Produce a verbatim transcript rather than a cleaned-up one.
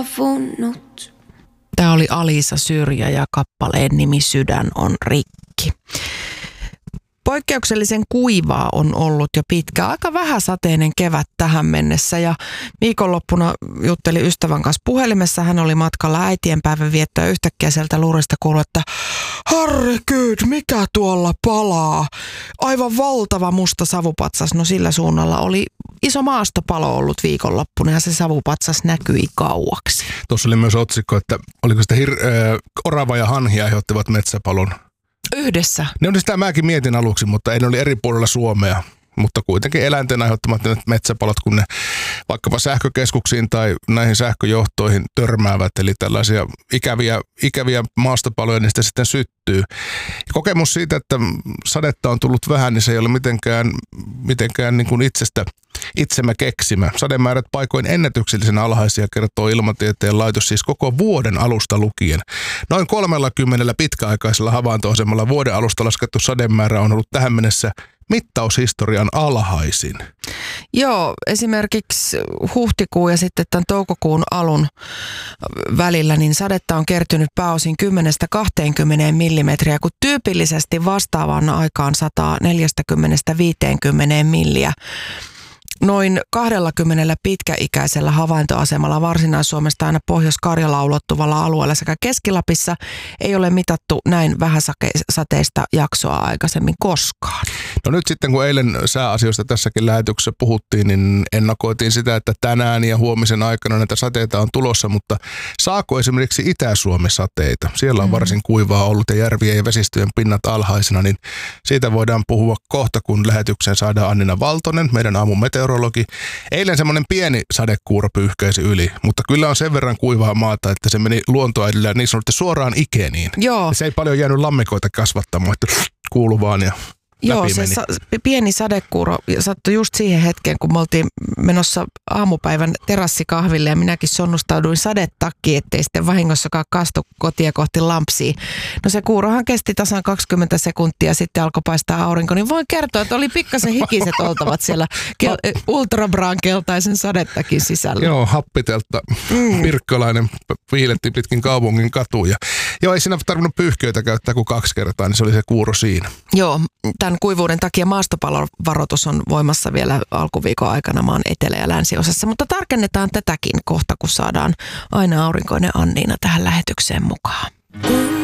Avunnut. Tämä oli Alisa Syrjä ja kappaleen nimi Sydän on rikki. Poikkeuksellisen kuivaa on ollut jo pitkä, aika vähäsateinen kevät tähän mennessä ja viikonloppuna juttelin ystävän kanssa puhelimessa. Hän oli matkalla äitienpäivän viettoa ja yhtäkkiä sieltä luurista kuului, että herregud, mikä tuolla palaa? Aivan valtava musta savupatsas. No sillä suunnalla oli iso maastopalo ollut viikonloppuna ja se savupatsas näkyi kauaksi. Tuossa oli myös otsikko, että oliko sitä hir- äh, orava ja hanhi aiheuttivat metsäpalon. Yhdessä. Ne oli sitä mäkin mietin aluksi, mutta ei ne oli eri puolilla Suomea. Mutta kuitenkin eläinten aiheuttamat metsäpalot, kun ne vaikkapa sähkökeskuksiin tai näihin sähköjohtoihin törmäävät, eli tällaisia ikäviä, ikäviä maastopaloja niistä sitten syttyy. Ja kokemus siitä, että sadetta on tullut vähän, niin se ei ole mitenkään, mitenkään niin kuin itsestä itsemme keksimä. Sademäärät paikoin ennätyksellisen alhaisia, kertoo Ilmatieteen laitos siis koko vuoden alusta lukien. Noin kolmellakymmenellä pitkäaikaisella havaintoasemalla vuoden alusta laskettu sademäärä on ollut tähän mennessä mittaushistorian alhaisin. Joo, esimerkiksi huhtikuun ja sitten tämän toukokuun alun välillä niin sadetta on kertynyt pääosin kymmenestä kaksikymmentä millimetriä, kun tyypillisesti vastaavaan aikaan sataa neljäkymmentä viisikymmentä milliä. Noin kaksikymmentä pitkäikäisellä havaintoasemalla Varsinais-Suomesta aina Pohjois-Karjalaan ulottuvalla alueella sekä Keski-Lapissa ei ole mitattu näin vähäsateista jaksoa aikaisemmin koskaan. No nyt sitten kun eilen sääasioista tässäkin lähetyksessä puhuttiin, niin ennakoitiin sitä, että tänään ja huomisen aikana näitä sateita on tulossa, mutta saako esimerkiksi Itä-Suomi sateita? Siellä on varsin kuivaa ollut ja järvien ja vesistöjen pinnat alhaisena, niin siitä voidaan puhua kohta, kun lähetykseen saadaan Annina Valtonen, meidän aamun meteorologi. Eilen semmoinen pieni sadekuuro pyyhkäisi yli, mutta kyllä on sen verran kuivaa maata, että se meni luontoäidillä niin sanotusti suoraan ikeniin. Joo. Ja se ei paljon jäänyt lammikoita kasvattamaan, että kuulu vaan ja Joo, se sa- pieni sadekuuro sattui just siihen hetkeen, kun me oltiin menossa aamupäivän terassikahville ja minäkin sonnustauduin sadetakkiin, ettei sitten vahingossakaan kastu kotia kohti lampsia. No se kuurohan kesti tasan kaksikymmentä sekuntia ja sitten alkoi paistaa aurinko, niin voin kertoa, että oli pikkasen hikiset oltavat siellä kel- ultrabraan keltaisen sadetakin sisällä. Joo, happitelta mm. pirkkalainen viiletti pitkin kaupungin katuja. Joo, ei siinä tarvinnut pyyhköitä käyttää kuin kaksi kertaa, niin se oli se kuuro siinä. Joo, tämän kuivuuden takia maastopalovaroitus on voimassa vielä alkuviikon aikana maan etelä- ja länsiosassa, mutta tarkennetaan tätäkin kohta, kun saadaan aina aurinkoinen Anniina tähän lähetykseen mukaan.